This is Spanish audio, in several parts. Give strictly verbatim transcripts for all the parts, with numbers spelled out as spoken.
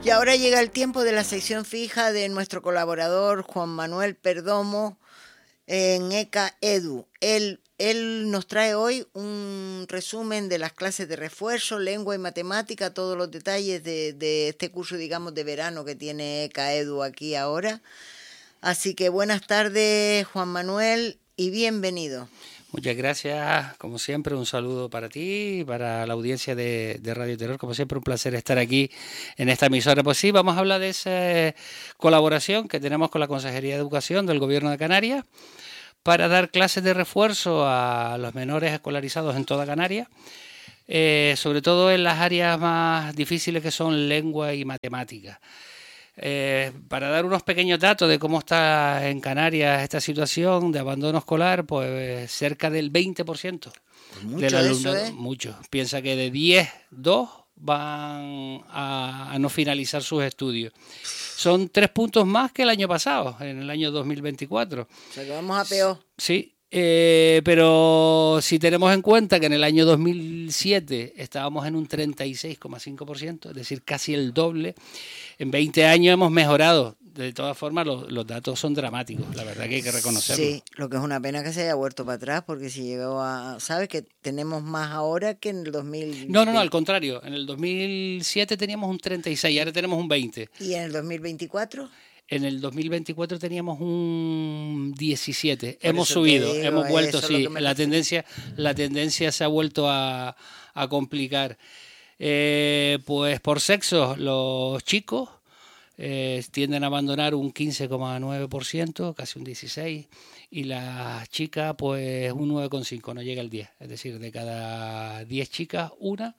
Y ahora llega el tiempo de la sección fija de nuestro colaborador Juan Manuel Perdomo en E C A Edu. Él, él nos trae hoy un resumen de las clases de refuerzo, lengua y matemática, todos los detalles de, de este curso, digamos, de verano que tiene E C A Edu aquí ahora. Así que buenas tardes, Juan Manuel, y bienvenido. Muchas gracias, como siempre, un saludo para ti y para la audiencia de, de Radio Terror. Como siempre, un placer estar aquí en esta emisora. Pues sí, vamos a hablar de esa colaboración que tenemos con la Consejería de Educación del Gobierno de Canarias para dar clases de refuerzo a los menores escolarizados en toda Canarias, eh, sobre todo en las áreas más difíciles que son lengua y matemáticas. Eh, para dar unos pequeños datos de cómo está en Canarias esta situación de abandono escolar, pues cerca del veinte por ciento mucho del alumnado, eso, ¿eh? mucho. Piensa que de diez, dos van a, a no finalizar sus estudios. Son tres puntos más que el año pasado, en el año dos mil veinticuatro. O sea que vamos a peor. Sí. Eh, pero si tenemos en cuenta que en el año dos mil siete estábamos en un treinta y seis coma cinco por ciento, es decir, casi el doble, en veinte años hemos mejorado. De todas formas, los, los datos son dramáticos, la verdad que hay que reconocerlo. Sí, lo que es una pena que se haya vuelto para atrás, porque si llegó a... ¿Sabes que tenemos más ahora que en el dos mil? No, no, no, al contrario. En el dos mil siete teníamos un treinta y seis y ahora tenemos un veinte. ¿Y en el dos mil veinticuatro? En el dos mil veinticuatro teníamos un diecisiete. Por hemos eso te subido, digo, hemos vuelto, eso es sí. lo que me La refiero. tendencia, la tendencia se ha vuelto a, a complicar. Eh, pues por sexo, los chicos eh, tienden a abandonar un quince coma nueve por ciento, casi un dieciséis por ciento, y las chicas pues un nueve coma cinco por ciento, no llega al diez por ciento. Es decir, de cada diez chicas, una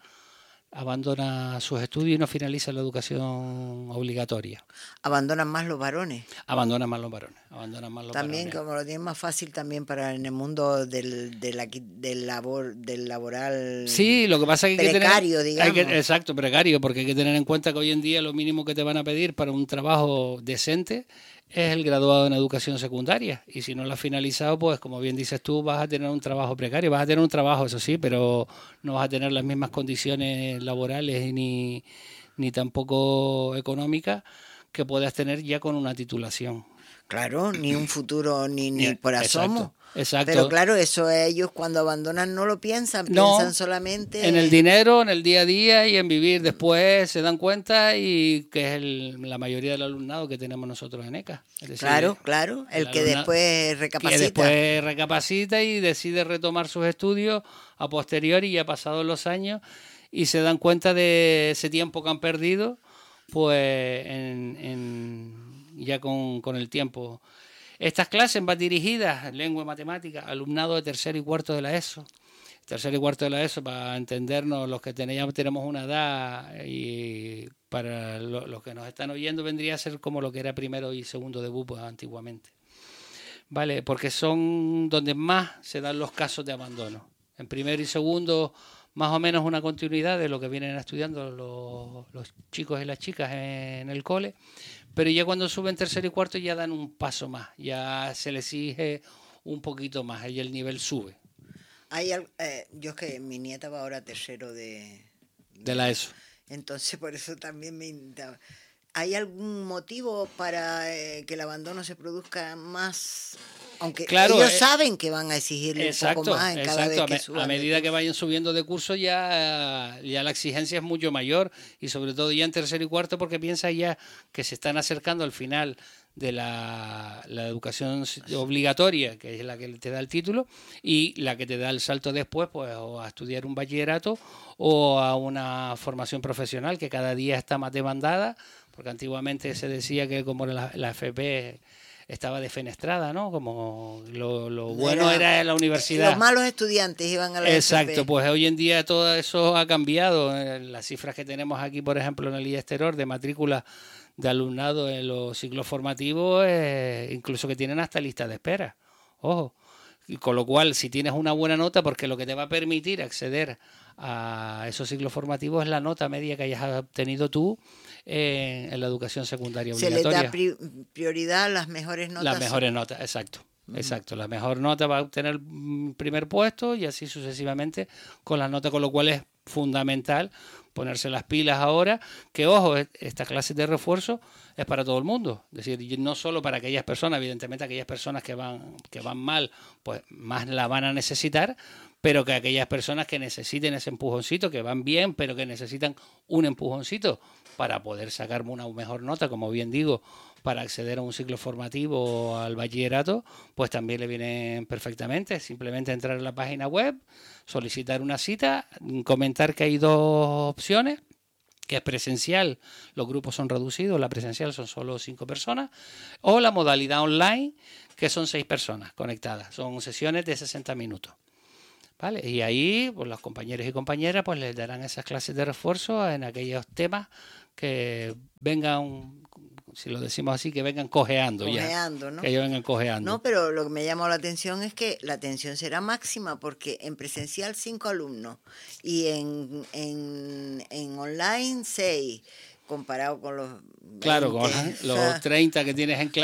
abandona sus estudios y no finaliza la educación obligatoria. Abandonan más los varones. Abandonan más los varones. Abandonan más los También, varones. como lo tienen más fácil también para en el mundo del, del, aquí- del, labor, del laboral Sí, lo que pasa es que hay que precario, tener, hay digamos. que, exacto, precario, porque hay que tener en cuenta que hoy en día lo mínimo que te van a pedir para un trabajo decente es el graduado en educación secundaria, y si no lo has finalizado, pues como bien dices tú, vas a tener un trabajo precario, vas a tener un trabajo, eso sí, pero no vas a tener las mismas condiciones laborales ni, ni tampoco económicas que puedas tener ya con una titulación. Claro, ni un futuro, ni, ni por asomo. Exacto, exacto. Pero claro, eso ellos cuando abandonan no lo piensan, No, piensan solamente en el dinero, en el día a día y en vivir. Después se dan cuenta, y que es el, la mayoría del alumnado que tenemos nosotros en E C A. Es decir, Claro, claro, el, el que alumnado después recapacita. que después recapacita y decide retomar sus estudios a posteriori, ya pasados los años, y se dan cuenta de ese tiempo que han perdido, pues en, en ya con, con el tiempo. Estas clases van dirigidas, lengua y matemática, alumnado de tercero y cuarto de la ESO. Tercero y cuarto de la ESO, para entendernos, los que tenemos, tenemos una edad, y para lo, los que nos están oyendo vendría a ser como lo que era primero y segundo de B U P antiguamente. Vale, porque son donde más se dan los casos de abandono. En primero y segundo, más o menos una continuidad de lo que vienen estudiando los, los chicos y las chicas en el cole, pero ya cuando suben tercero y cuarto ya dan un paso más, ya se les exige un poquito más, y el nivel sube. Hay, al- eh, yo es que mi nieta va ahora a tercero de, De la ESO. entonces por eso también me... inta- ¿Hay algún motivo para eh, que el abandono se produzca más? Aunque Claro, ellos eh, saben que van a exigirle Exacto, un poco más en cada exacto. vez A, que me- suban a de medida que curso. vayan subiendo de curso ya, ya la exigencia es mucho mayor, y sobre todo ya en tercero y cuarto, porque piensa ya que se están acercando al final de la, la educación obligatoria, que es la que te da el título, y la que te da el salto después, pues o a estudiar un bachillerato o a una formación profesional que cada día está más demandada, porque antiguamente se decía que como la, la F P estaba defenestrada, ¿no? Como lo, lo bueno era, era la universidad. Los malos estudiantes iban a la Exacto, F P. pues hoy en día todo eso ha cambiado. Las cifras que tenemos aquí, por ejemplo, en el I E S Terror, de matrícula de alumnado en los ciclos formativos, eh, incluso que tienen hasta lista de espera. Ojo. Y con lo cual, si tienes una buena nota, porque lo que te va a permitir acceder a esos ciclos formativos es la nota media que hayas obtenido tú en, en la educación secundaria Se obligatoria. les da pri- prioridad a las mejores notas. Las mejores notas, exacto. Exacto, la mejor nota va a obtener el primer puesto, y así sucesivamente con las notas, con lo cual es fundamental, ponerse las pilas ahora, que ojo, esta clase de refuerzo es para todo el mundo, es decir, no solo para aquellas personas, evidentemente aquellas personas que van, que van mal, pues más la van a necesitar, pero que aquellas personas que necesiten ese empujoncito, que van bien, pero que necesitan un empujoncito para poder sacar una mejor nota, como bien digo, para acceder a un ciclo formativo o al bachillerato, pues también le vienen perfectamente. Simplemente entrar en la página web, solicitar una cita, comentar que hay dos opciones, que es presencial, los grupos son reducidos, la presencial son solo cinco personas, o la modalidad online, que son seis personas conectadas. Son sesiones de sesenta minutos. ¿Vale? Y ahí pues, los compañeros y compañeras pues les darán esas clases de refuerzo en aquellos temas que vengan, si lo decimos así, que vengan cojeando, cojeando ya. ¿no? Que ellos vengan cojeando. No, pero lo que me llamó la atención es que la atención será máxima porque en presencial cinco alumnos y en, en, en online seis, comparado con los Claro, veinte, con o sea, los treinta que tienes en clase.